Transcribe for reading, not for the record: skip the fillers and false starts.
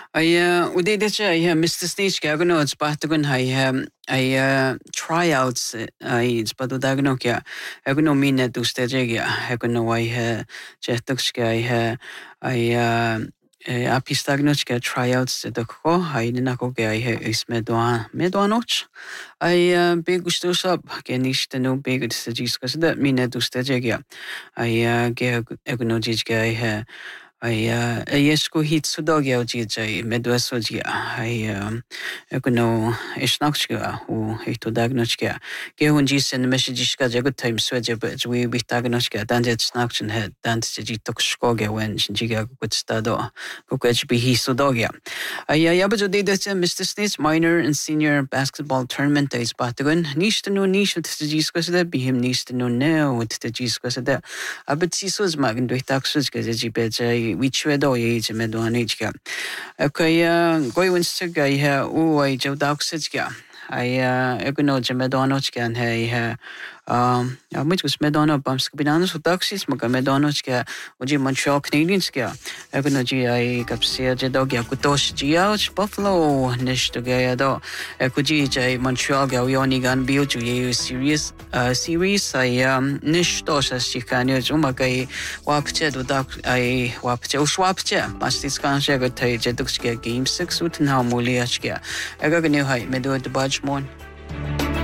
Udaydacha Mr. Stage Gagano, it's Batagun, tryouts, it's Badudagano, Agano Mina to Stajagia, Hagano, Jetokska, Apistagnochka tryouts the Co, Nakoga is Medwanoch. Big Gustos up, Ganish the no big stages, that Mina to Stajagia. Gag Egonojika. Jesku hit sudogia ojijay medwesojia ekono esnakchga u hito dagnochga gehun jisen messageshka jagut time sweje but we bitagnochga danjet snakchen head dance jitok shkoge when jiga gut stado kokech bi hi sudogia yabajo de Mr. Snitch minor and senior basketball tournament is batagun nish to no nish with the jiska de bihim nish to no ne with the jiska de abet sisos magen durch taxus gazejibej which wedo age medwanijga. Okay, going to guy I Joe Doxitga. Egono Medonojga and hey, which was Medona Bumskabinanos with Doxis, Magamedonojga, Oji Montreal Canadianska, Egonoji, Capsia, Jedogia, Kutosh, Giouch, Buffalo, Nish to Gayado, Ekuji, Montreal, Gawionigan, Bilju, series, Nish Tosha, Shikanya, Umagai, Wapchet, I Wapche, Swapche, Mastis Kanshag, Jedokska, Game 6, Utenham, Muliachka, Egaganu, Medo, the Budge Mon.